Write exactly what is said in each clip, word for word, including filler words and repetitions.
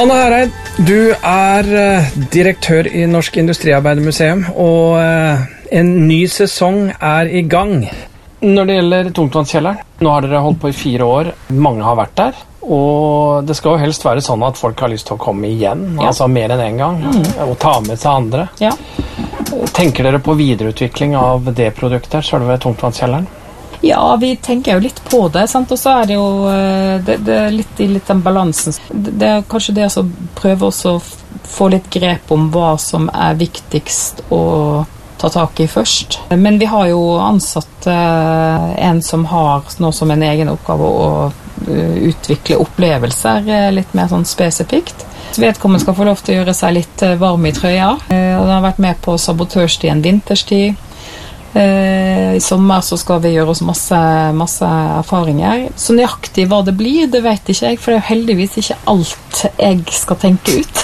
Anna Hereid, du er direktør i Norsk Industriarbeidermuseum, og en ny sesong er i gang. Når det gjelder Tungtvannskjelleren, nå har dere holdt på i fire år, mange har vært der, og det skal jo helst være sånn at folk har lyst til å komme igjen, ja. Altså mer enn en gang, mm. og ta med seg andre. Ja. Tenker dere på videreutvikling av det produktet, selve Tungtvannskjelleren? Ja, vi tenker jo litt på det, sant? Og så er det jo det, det er litt i litt den balansen. Det, det er kanskje det å prøve også å få litt grep om hva som er viktigst å ta tak i først. Men vi har jo ansatt eh, en som har nå som en egen oppgave å uh, utvikle opplevelser eh, litt mer sånn spesifikt. Så vedkommende skal få lov til å gjøre seg litt varm i trøya. Eh, og den har vært med på sabotørstid en vinterstid. Eh, I sommer så skal vi gjøre oss masse, masse erfaringer. Så nøyaktig hva det blir, det vet ikke jeg, for det er jo heldigvis ikke alt jeg skal tenke ut.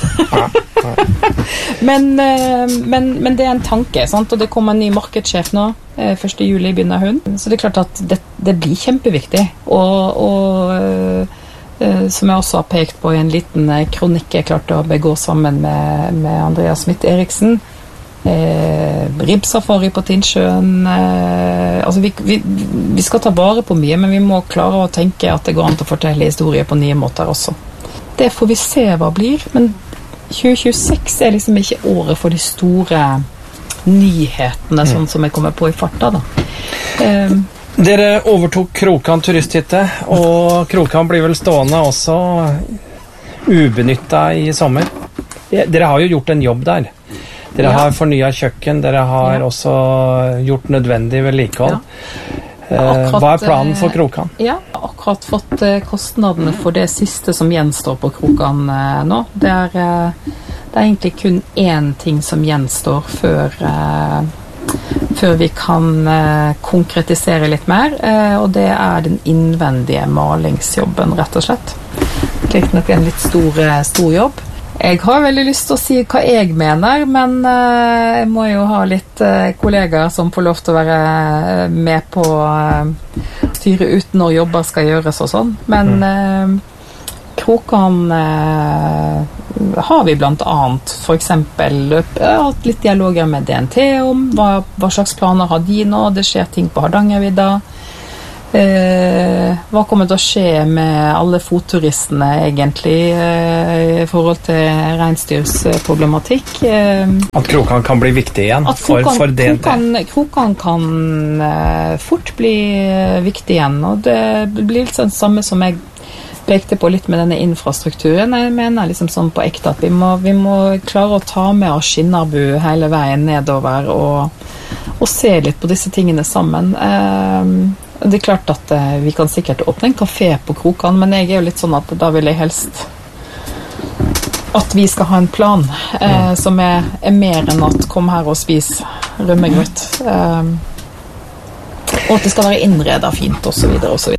men, eh, men, men det er en tanke, sant? Og det kommer en ny markedssjef nå. Eh, første juli begynner hun. Så det er klart at det, det blir kjempeviktig. Og, og eh, som jeg også har pekt på i en liten kronikk jeg klarte å begå sammen med, med Andreas Smith-Eriksen, Eh, ribbsafari på Tinnsjøen eh, altså vi, vi, vi skal ta vare på mye, men vi må klare å tenke at det går an til å fortelle historier på nye måter også. Det får vi se hva blir, men tjue tjueseks er liksom ikke året for de store nyhetene, mm. sånn som jeg kommer på i farta da. eh, Dere overtok Krokan turisthytte, og Krokan blir vel stående også ubenyttet i sommer. Dere har jo gjort en jobb der. Dere ja. Har fornyet kjøkken, dere har ja. Også gjort nødvendig vedlikehold. Ja. Akkurat, hva er planen for Krokan? Ja, akkurat fått kostnadene for det siste som gjenstår på Krokan nå. Det er, det er egentlig kun én ting som gjenstår før, før vi kan konkretisere litt mer, og det er den innvendige malingsjobben, rett og slett. Det er nok en litt stor, stor jobb. Jeg har veldig lyst til å si hva jeg mener, men uh, jeg må jo ha litt uh, kollegaer som får lov til å være med på uh, styre ut når jobber skal gjøres og sånn. Men uh, Krokan uh, har vi blant annet for eksempel løp, jeg har hatt litt dialoger med D N T om hva, hva slags planer har de nå, det skjer ting på Hardangervidda. Eh, hva kommer til å skje med alle fotturistene egentlig eh, i forhold til reinsdyrsproblematikk? Eh, at Krokan kan bli viktig igjen for, Krokan, for D N T? Krokan, Krokan kan eh, fort bli viktig igjen, og det blir litt sånn samme som jeg pekte på litt med denne infrastrukturen. Jeg mener liksom sånn på ekte at vi må, vi må klare å ta med oss Skinnarbu hele veien nedover og, og se litt på disse tingene sammen. Eh, Det er klart at uh, vi kan sikkert åpne en kafé på Krokan, men jeg er jo litt sånn at da vil jeg helst at vi skal ha en plan uh, mm. som er, er mer enn at kom her og spis rømmegrøt. Uh, og at det skal være innredet fint, og så videre, og så videre.